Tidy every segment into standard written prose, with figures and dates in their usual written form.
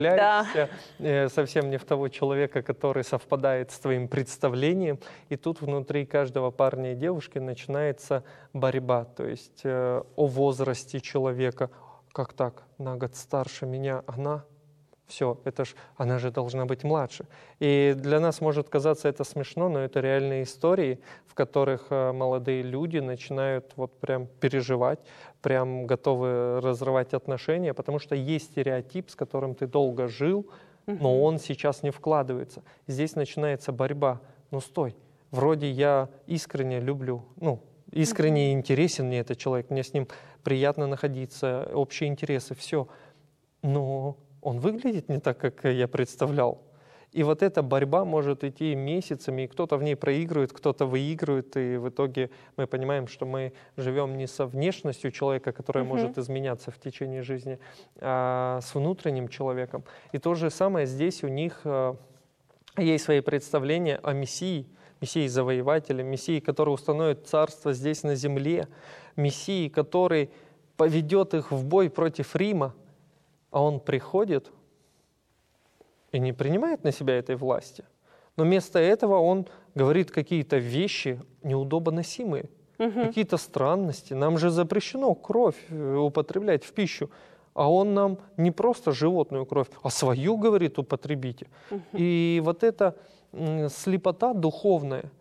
Да. Совсем не в того человека, который совпадает с твоим представлением. И тут внутри каждого парня и девушки начинается борьба. То есть о возрасте человека. Как так? На год старше меня, она... Все, она же должна быть младше. И для нас может казаться это смешно, но это реальные истории, в которых молодые люди начинают вот прям переживать, прям готовы разрывать отношения, потому что есть стереотип, с которым ты долго жил, но он сейчас не вкладывается. Здесь начинается борьба. Ну стой, вроде я искренне люблю, искренне интересен мне этот человек, мне с ним приятно находиться, общие интересы, все. Но он выглядит не так, как я представлял. И вот эта борьба может идти месяцами, и кто-то в ней проигрывает, кто-то выигрывает, и в итоге мы понимаем, что мы живем не со внешностью человека, которая может изменяться в течение жизни, а с внутренним человеком. И то же самое здесь у них есть свои представления о Мессии, Мессии-завоевателе, Мессии, который установит царство здесь на земле, Мессии, который поведет их в бой против Рима, а он приходит и не принимает на себя этой власти. Но вместо этого он говорит какие-то вещи неудобоносимые, какие-то странности. Нам же запрещено кровь употреблять в пищу. А он нам не просто животную кровь, а свою, говорит, употребите. И вот эта слепота духовная,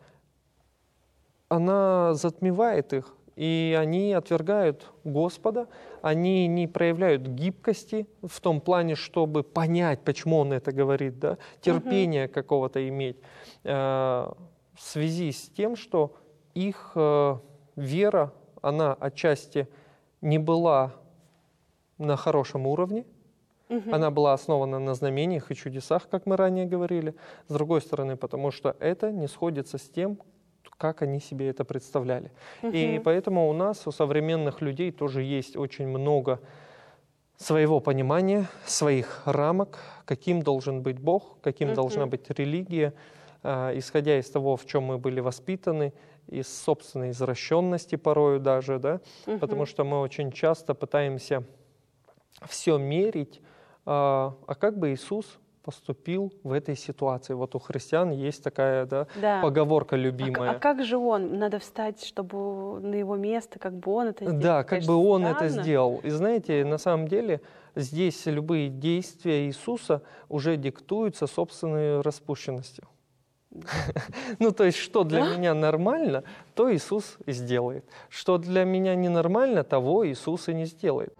она затмевает их. И они отвергают Господа, они не проявляют гибкости в том плане, чтобы понять, почему Он это говорит, да? Терпения какого-то иметь, в связи с тем, что их вера, она отчасти не была на хорошем уровне, она была основана на знамениях и чудесах, как мы ранее говорили, с другой стороны, потому что это не сходится с тем, как они себе это представляли. И поэтому у нас, у современных людей, тоже есть очень много своего понимания, своих рамок, каким должен быть Бог, каким должна быть религия, исходя из того, в чем мы были воспитаны, из собственной извращенности порою даже, да, потому что мы очень часто пытаемся все мерить, а как бы Иисус поступил в этой ситуации. Вот у христиан есть такая поговорка любимая. А как же он? Надо встать, чтобы на его место, как бы он это сделал. Да, как бы он это сделал. И знаете, на самом деле здесь любые действия Иисуса уже диктуются собственной распущенностью. Ну, то есть, что для меня нормально, то Иисус и сделает. Что для меня ненормально, того Иисус и не сделает.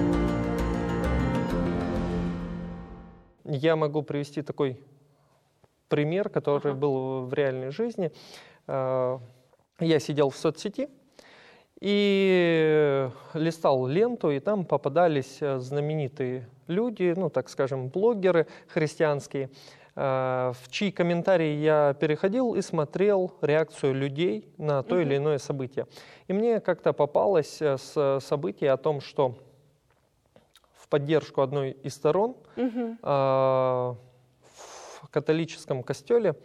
Я могу привести такой пример, который был в реальной жизни. Я сидел в соцсети и листал ленту, и там попадались знаменитые люди, ну, так скажем, блогеры христианские, в чьи комментарии я переходил и смотрел реакцию людей на то или иное событие. И мне как-то попалось событие о том, что в поддержку одной из сторон в католическом костеле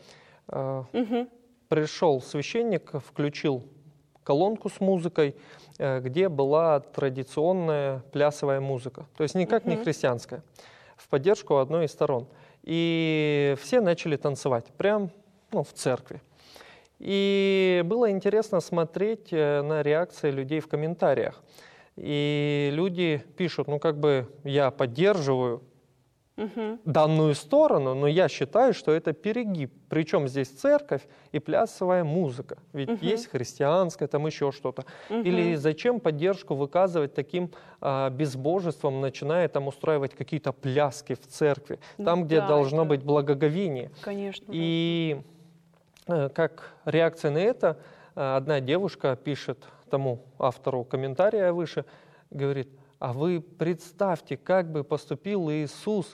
пришел священник, включил колонку с музыкой, где была традиционная плясовая музыка, то есть никак не христианская, в поддержку одной из сторон. И все начали танцевать прямо в церкви. И было интересно смотреть на реакции людей в комментариях. И люди пишут, я поддерживаю данную сторону, но я считаю, что это перегиб. Причем здесь церковь и плясовая музыка. Ведь есть христианская, там еще что-то. Или зачем поддержку выказывать таким безбожеством, начиная там устраивать какие-то пляски в церкви, там, где должно быть благоговение. Конечно. И как реакция на это, одна девушка пишет тому автору комментария выше, говорит: а вы представьте, как бы поступил Иисус.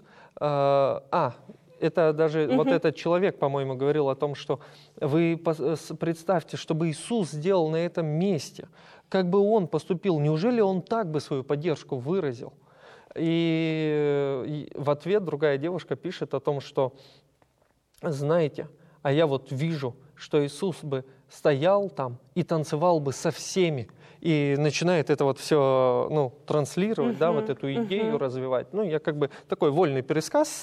Это даже вот этот человек, по-моему, говорил о том, что вы представьте, чтобы Иисус сделал на этом месте. Как бы он поступил? Неужели он так бы свою поддержку выразил? И в ответ другая девушка пишет о том, что, знаете, а я вот вижу, что Иисус бы стоял там и танцевал бы со всеми. И начинает это вот все транслировать, вот эту идею развивать. Я такой вольный пересказ